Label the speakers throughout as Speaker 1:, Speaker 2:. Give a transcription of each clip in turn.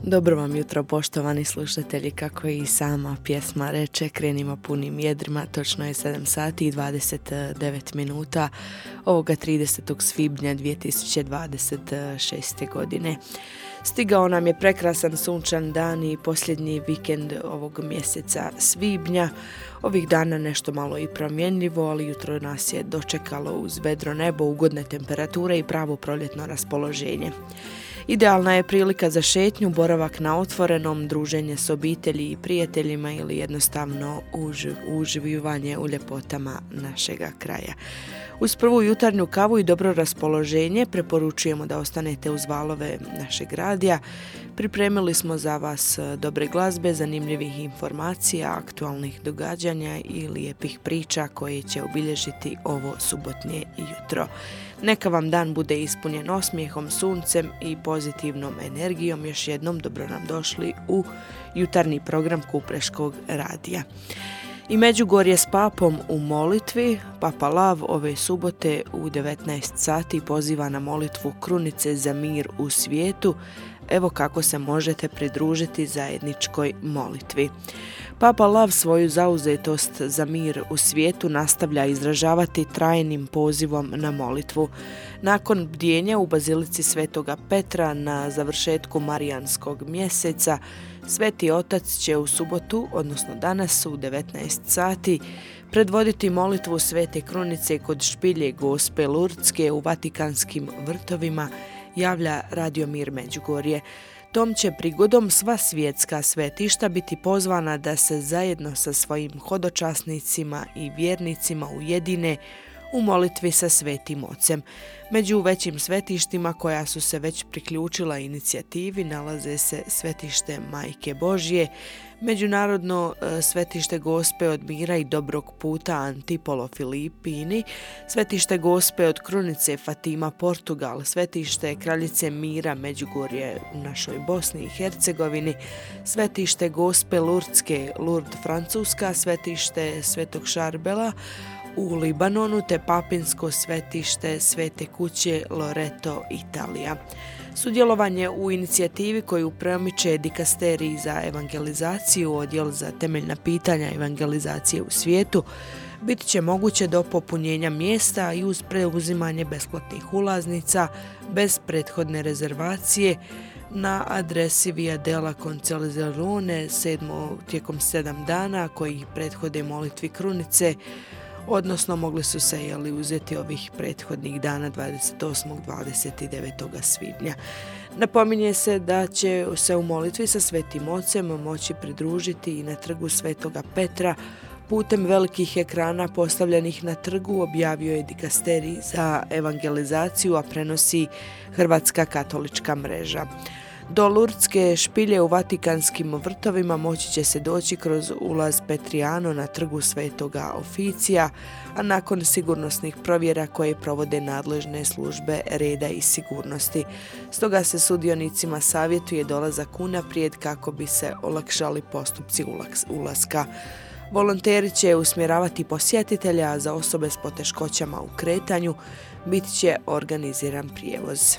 Speaker 1: Dobro vam jutro, poštovani slušatelji, kako i sama pjesma reče, krenimo punim jedrima, točno je 7 sati i 29 minuta ovoga 30. svibnja 2026. godine. Stigao nam je prekrasan sunčan dan i posljednji vikend ovog mjeseca svibnja. Ovih dana nešto malo i promjenljivo, ali jutro nas je dočekalo uz vedro nebo, ugodne temperature i pravo proljetno raspoloženje. Idealna je prilika za šetnju, boravak na otvorenom, druženje s obitelji i prijateljima ili jednostavno uživanje u ljepotama našega kraja. Uz prvu jutarnju kavu i dobro raspoloženje preporučujemo da ostanete uz valove našeg radija. Pripremili smo za vas dobre glazbe, zanimljivih informacija, aktualnih događanja i lijepih priča koje će obilježiti ovo subotnje jutro. Neka vam dan bude ispunjen osmijehom, suncem i pozitivnom energijom. Još jednom dobro nam došli u jutarnji program Kupreškog radija. I Međugorje s papom u molitvi. Papa Lav ove subote u 19 sati poziva na molitvu krunice za mir u svijetu. Evo kako se možete pridružiti zajedničkoj molitvi. Papa Lav svoju zauzetost za mir u svijetu nastavlja izražavati trajnim pozivom na molitvu. Nakon bdjenja u Bazilici Svetoga Petra na završetku Marijanskog mjeseca, Sveti Otac će u subotu, odnosno danas u 19 sati, predvoditi molitvu Svete Krunice kod špilje Gospe Lurdske u Vatikanskim vrtovima, javlja Radio Mir Međugorje. Tom će prigodom sva svjetska svetišta biti pozvana da se zajedno sa svojim hodočasnicima i vjernicima ujedine u molitvi sa Svetim Ocem. Među većim svetištima koja su se već priključila inicijativi nalaze se svetište Majke Božje, Međunarodno svetište Gospe od mira i dobrog puta Antipolo Filipini, svetište Gospe od Krunice Fatima Portugal, svetište Kraljice Mira Međugorje u našoj Bosni i Hercegovini, svetište Gospe Lurdske Lourdes Francuska, svetište Svetog Šarbela u Libanonu te papinsko svetište Svete kuće Loreto Italija. Sudjelovanje u inicijativi koju promiče Dikasterij za evangelizaciju, odjel za temeljna pitanja evangelizacije u svijetu, bit će moguće do popunjenja mjesta i uz preuzimanje besplatnih ulaznica bez prethodne rezervacije na adresi Via della Conciliazione tijekom 7 dana koji prethode molitvi krunice, odnosno mogli su se uzeti ovih prethodnih dana 28. 29. svibnja. Napominje se da će se u molitvi sa Svetim Ocem moći pridružiti i na trgu Svetoga Petra putem velikih ekrana postavljenih na trgu, objavio je Dikasterij za evangelizaciju, a prenosi Hrvatska katolička mreža. Do Lurdske špilje u Vatikanskim vrtovima moći će se doći kroz ulaz Petrijano na trgu Svetoga Oficija, a nakon sigurnosnih provjera koje provode nadležne službe reda i sigurnosti. Stoga se sudionicima savjetuje dolazak unaprijed kako bi se olakšali postupci ulaska. Volonteri će usmjeravati posjetitelja, a za osobe s poteškoćama u kretanju bit će organiziran prijevoz.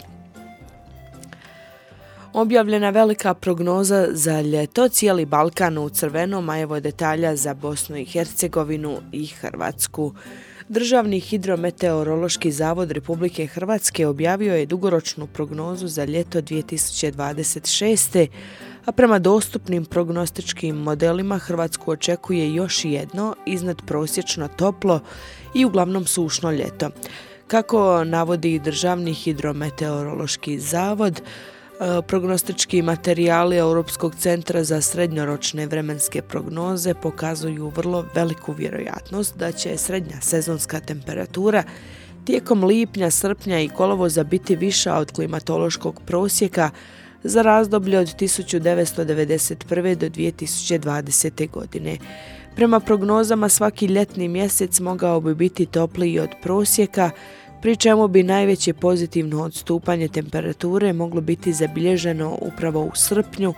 Speaker 1: Objavljena velika prognoza za ljeto, cijeli Balkan u crvenom, a evo detalja za Bosnu i Hercegovinu i Hrvatsku. Državni hidrometeorološki zavod Republike Hrvatske objavio je dugoročnu prognozu za ljeto 2026. a prema dostupnim prognostičkim modelima Hrvatsku očekuje još jedno iznadprosječno toplo i uglavnom sušno ljeto. Kako navodi Državni hidrometeorološki zavod, prognostički materijali Europskog centra za srednjoročne vremenske prognoze pokazuju vrlo veliku vjerojatnost da će srednja sezonska temperatura tijekom lipnja, srpnja i kolovoza biti viša od klimatološkog prosjeka za razdoblje od 1991. do 2020. godine. Prema prognozama svaki ljetni mjesec mogao bi biti topliji od prosjeka, pri čemu bi najveće pozitivno odstupanje temperature moglo biti zabilježeno upravo u srpnju,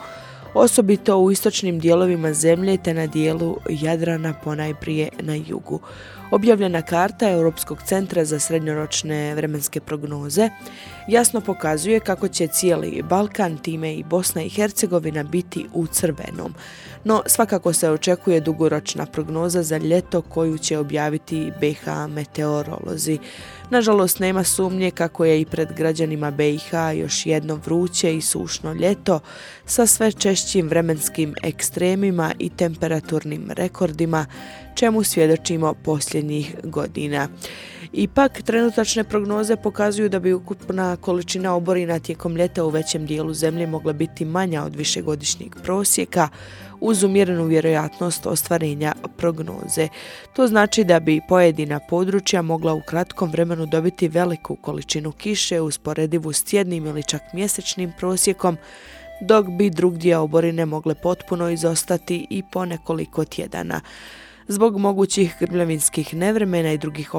Speaker 1: osobito u istočnim dijelovima zemlje te na dijelu Jadrana, ponajprije na jugu. Objavljena karta Europskog centra za srednjoročne vremenske prognoze jasno pokazuje kako će cijeli Balkan, time i Bosna i Hercegovina biti u crvenom. No, svakako se očekuje dugoročna prognoza za ljeto koju će objaviti BiH meteorolozi. Nažalost, nema sumnje kako je i pred građanima BiH još jedno vruće i sušno ljeto sa sve češćim vremenskim ekstremima i temperaturnim rekordima, čemu svjedočimo posljednjih godina. Ipak, trenutačne prognoze pokazuju da bi ukupna količina oborina tijekom ljeta u većem dijelu zemlje mogla biti manja od višegodišnjeg prosjeka, uz umjerenu vjerojatnost ostvarenja prognoze. To znači da bi pojedina područja mogla u kratkom vremenu dobiti veliku količinu kiše usporedivu s tjednim ili čak mjesečnim prosjekom, dok bi drugdje oborine mogle potpuno izostati i po nekoliko tjedana. Zbog mogućih grmljavinskih nevremena i drugih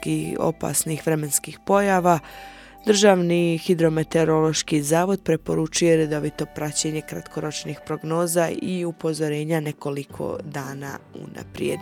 Speaker 1: opasnih vremenskih pojava, Državni hidrometeorološki zavod preporučuje redovito praćenje kratkoročnih prognoza i upozorenja nekoliko dana unaprijed.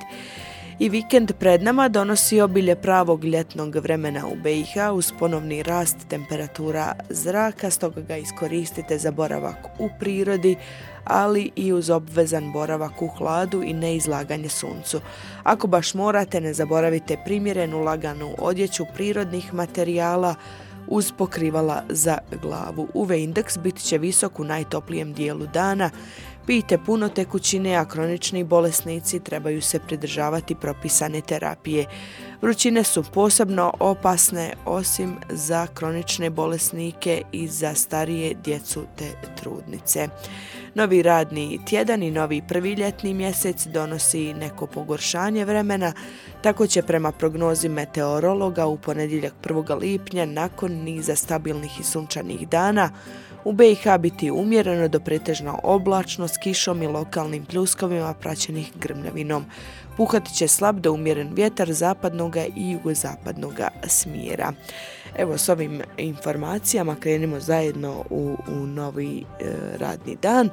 Speaker 1: I vikend pred nama donosi obilje pravog ljetnog vremena u BiH uz ponovni rast temperatura zraka, stoga ga iskoristite za boravak u prirodi, ali i uz obvezan boravak u hladu i neizlaganje suncu. Ako baš morate, ne zaboravite primjerenu laganu odjeću prirodnih materijala uz pokrivala za glavu. UV indeks bit će visok u najtoplijem dijelu dana. Pijte puno tekućine, a kronični bolesnici trebaju se pridržavati propisane terapije. Vrućine su posebno opasne osim za kronične bolesnike i za starije, djecu te trudnice. Novi radni tjedan i novi prvi ljetni mjesec donosi neko pogoršanje vremena, tako će prema prognozi meteorologa u ponedjeljak 1. lipnja nakon niza stabilnih i sunčanih dana u BiH biti umjereno do pretežno oblačno s kišom i lokalnim pljuskovima praćenih grmljavinom. Puhati će slab do umjeren vjetar zapadnog i jugozapadnog smjera. Evo, s ovim informacijama krenimo zajedno u novi radni dan.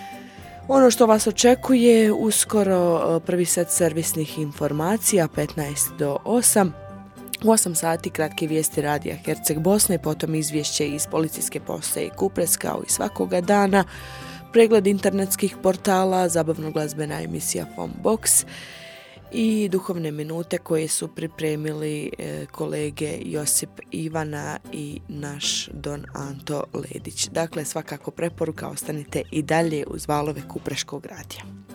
Speaker 1: Ono što vas očekuje uskoro prvi set servisnih informacija 15 do 8. U 8 sati kratke vijesti Radija Herceg Bosne, potom izvješće iz policijske postaje Kupres kao i svakoga dana, pregled internetskih portala, zabavno-glazbena emisija Box i duhovne minute koje su pripremili kolege Josip Ivana i naš Don Anto Ledić. Dakle, svakako preporuka, ostanite i dalje uz valove Kupreškog radija.